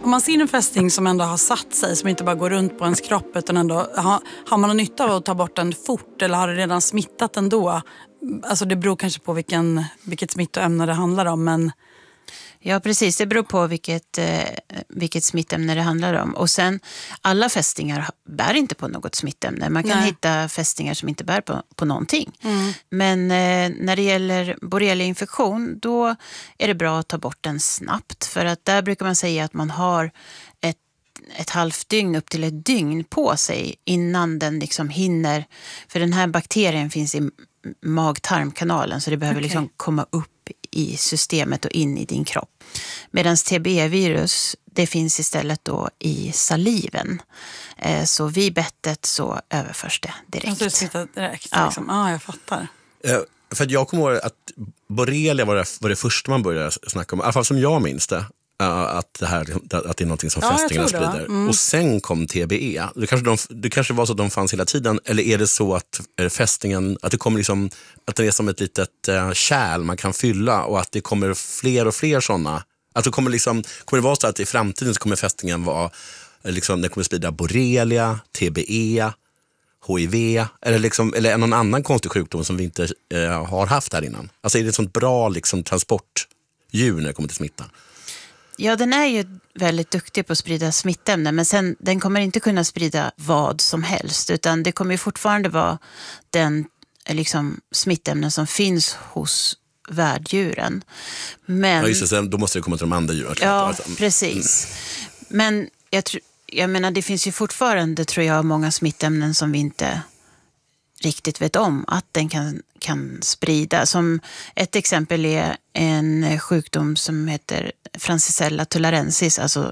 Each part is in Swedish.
Om man ser en fästing som ändå har satt sig, som inte bara går runt på ens kropp utan ändå, har man nytta av att ta bort den fort eller har det redan smittat ändå? Alltså det beror kanske på vilket smittoämne det handlar om, men... Ja, precis. Det beror på vilket smittämne det handlar om. Och sen, alla fästingar bär inte på något smittämne. Man kan hitta fästingar som inte bär på någonting. Men när det gäller borreliainfektion, då är det bra att ta bort den snabbt. För att där brukar man säga att man har ett halvt dygn upp till ett dygn på sig innan den liksom hinner. För den här bakterien finns i mag-tarmkanalen, så det behöver liksom komma upp i systemet och in i din kropp. Medan TBE-virus, det finns istället då i saliven. Så vid bettet så överförs det direkt. Alltså det smittar direkt? Ja. Liksom. Ja, jag fattar. För att jag kommer ihåg att borrelia var det första man började snacka om. I alla fall som jag minns det. Att det är någonting som fästingarna sprider. Och sen kom TBE. Det kanske var så att de fanns hela tiden. Eller är det så att fästingen, att det kommer liksom, att det är som ett litet kärl man kan fylla och att det kommer fler och fler sådana. Att det kommer det vara så att i framtiden så kommer fästingen vara liksom, det kommer sprida borrelia, TBE, HIV eller någon annan konstig sjukdom som vi inte har haft här innan. Alltså är det ett sånt bra transportdjur när det kommer till smitta? Ja, den är ju väldigt duktig på att sprida smittämnen, men sen, den kommer inte kunna sprida vad som helst, utan det kommer ju fortfarande vara den smittämnen som finns hos värddjuren. Men, ja, just det, då måste det komma till de andra djuren. Ja, precis. Men jag menar, det finns ju fortfarande, tror jag, många smittämnen som vi inte riktigt vet om att den kan sprida. Som ett exempel är en sjukdom som heter Francisella tularensis, alltså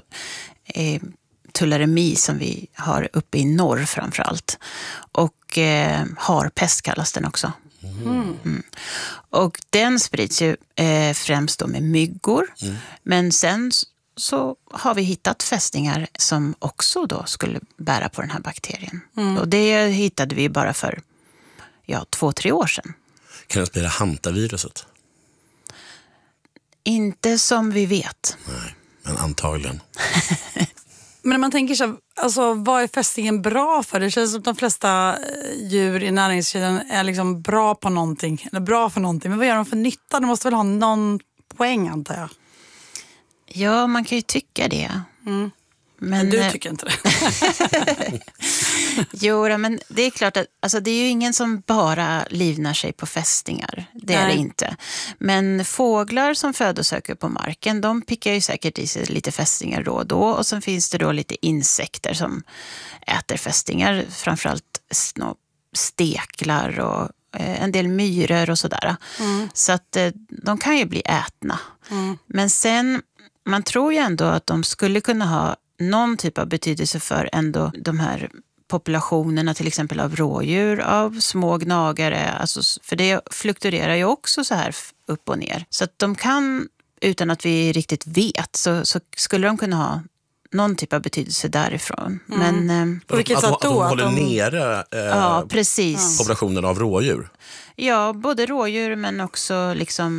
tularemi som vi har uppe i norr framförallt. Och harpest kallas den också. Och den sprids ju främst då med myggor. Men sen så har vi hittat fästingar som också då skulle bära på den här bakterien. Och det hittade vi bara för 2-3 år sedan. Kan det sprida hantaviruset? Inte som vi vet. Nej, men antagligen. Men när man tänker så, alltså, vad är fästingen bra för? Det känns som att de flesta djur i näringskedjan är bra på någonting. Eller bra för någonting. Men vad gör de för nytta? De måste väl ha någon poäng, antar jag. Ja, man kan ju tycka det. Men du tycker inte det? Jo, men det är klart att alltså, det är ju ingen som bara livnar sig på fästingar. Det är det inte. Men fåglar som födosöker på marken, de pickar ju säkert i sig lite fästingar då och då. Och sen finns det då lite insekter som äter fästingar. Framförallt steklar och en del myror och sådär. Så att de kan ju bli ätna. Men sen, man tror ju ändå att de skulle kunna ha någon typ av betydelse för ändå de här populationerna, till exempel av rådjur, av små gnagare, alltså, för det fluktuerar ju också så här upp och ner. Så att de kan, utan att vi riktigt vet, så skulle de kunna ha någon typ av betydelse därifrån. Men på vilket sätt då? Att de håller nere precis. populationen av rådjur? Ja, både rådjur men också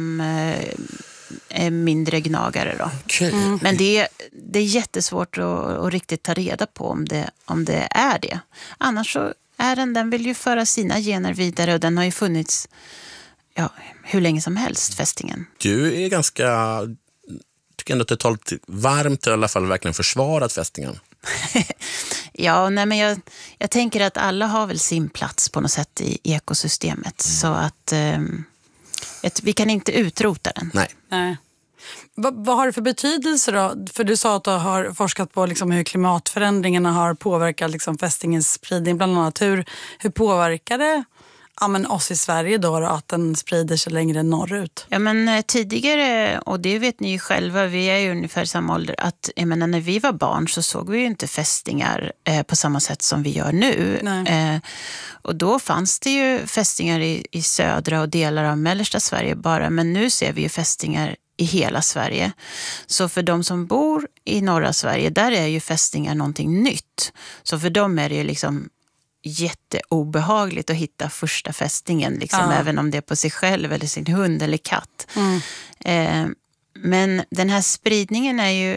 mindre gnagare då. Okay. Men det är jättesvårt att riktigt ta reda på om det är det. Annars så är den vill ju föra sina gener vidare, och den har ju funnits hur länge som helst, fästingen. Du är ganska, tycker ändå att det tar lite varmt, i alla fall verkligen försvarat fästingen. Ja, nej, men jag tänker att alla har väl sin plats på något sätt i ekosystemet, så att vi kan inte utrota den. Nej. Vad har det för betydelse då? För du sa att du har forskat på hur klimatförändringarna har påverkat fästingens spridning bland annat. Hur påverkar det oss i Sverige då att den sprider sig längre norrut? Ja, men tidigare, och det vet ni ju själva, vi är ju ungefär samma ålder, att när vi var barn så såg vi ju inte fästingar på samma sätt som vi gör nu. Och då fanns det ju fästingar i södra och delar av mellersta Sverige bara, men nu ser vi ju fästingar i hela Sverige. Så för de som bor i norra Sverige, där är ju fästingar någonting nytt. Så för dem är det ju jätteobehagligt att hitta första fästingen, även om det är på sig själv eller sin hund eller katt. Men den här spridningen är ju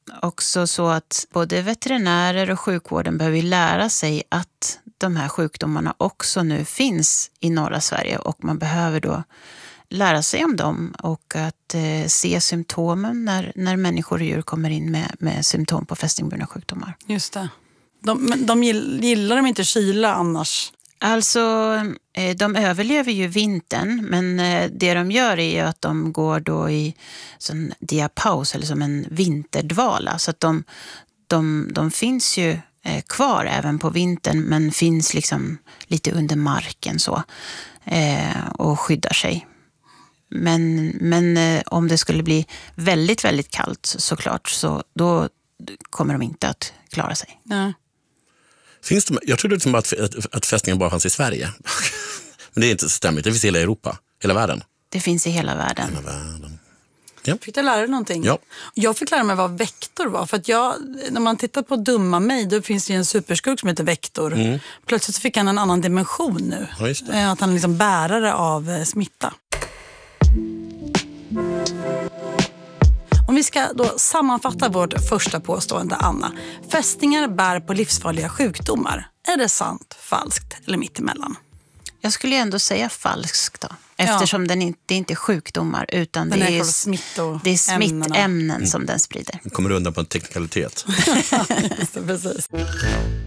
också så att både veterinärer och sjukvården behöver lära sig att de här sjukdomarna också nu finns i norra Sverige, och man behöver då lära sig om dem och att se symptomen när människor och djur kommer in med symptom på fästingburna sjukdomar. Just det. De gillar de inte kyla annars? Alltså, de överlever ju vintern, men det de gör är ju att de går då i sån diapaus eller som en vinterdvala. Så att de finns ju kvar även på vintern, men finns liksom lite under marken så och skyddar sig. Men om det skulle bli väldigt, väldigt kallt såklart, så då kommer de inte att klara sig. Ja. Jag trodde liksom att fästingen bara fanns i Sverige. Men det är inte stämmigt. Det finns i hela Europa, hela världen. Det finns i hela världen. Ja. Fick du lära dig någonting? Ja. Jag fick lära mig vad Vektor var. För att när man tittar på Dumma mig, då finns det ju en superskurk som heter Vektor. Plötsligt så fick han en annan dimension nu. Ja, just det. Att han är liksom bärare av smitta. Om vi ska då sammanfatta vårt första påstående, Anna. Fästingar bär på livsfarliga sjukdomar. Är det sant, falskt eller mittemellan? Jag skulle ändå säga falskt då. Eftersom det inte är sjukdomar, utan det är smittämnen som den sprider. Kommer undan på en teknikalitet. Just det, precis.